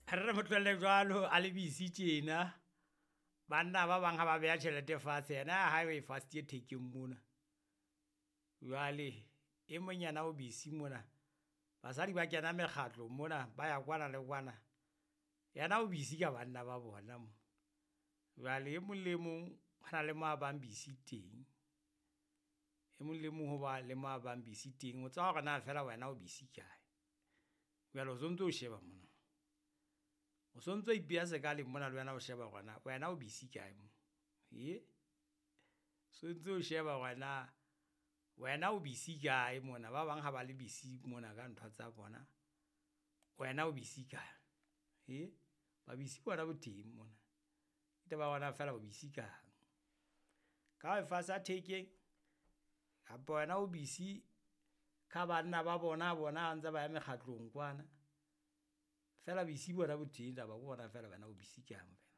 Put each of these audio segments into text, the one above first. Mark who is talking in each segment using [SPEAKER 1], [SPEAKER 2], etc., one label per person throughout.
[SPEAKER 1] re mo tlole jwalo a le busy tjena banna ba bang ha ba beha tjhelete fatshe yena ha e fast ye thekeng mona jwale e monyana o busy mona basadi ba kena mekgatlo mona ba ya kwana le kwana yana o busy ka banna ba bona mo jwale e mong le mong hana le ma bang busy teng e mong le mong ho ba le ma bang busy teng o tsa hore na fela wena o busy kae jwale o sontso o sheba mona o sontso ipea se ka le mona le wena o sheba gona wena o busy kae mo sontso o sheba gona wena o busy kae mona ba bang ha ba le busy mona ka ntho tsa bona wena o busy kae ba busy bona bo teng mona ite ba bona fela o busy kang ka e fa sa thekeng hapo wena o busy ka banna ba bona ntse ba ya mekgatlong kwana fela busy bona bo teng ba bona fela wena o busy kang fela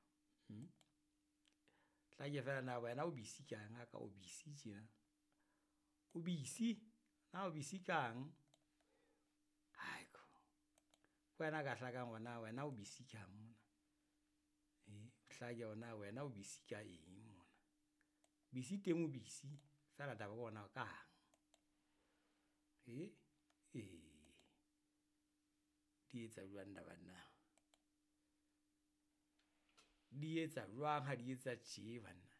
[SPEAKER 1] tla ke fela na wena o busy kang ka o busy tjena o busy na o busy kang haiko wena ka hlakang gona wena o busy kang mona hlake ona wena o busy ka eng mona busy teng o busy fela taba bona kang di etsa jwang da banna di etsa jwang ha di etsa tje banna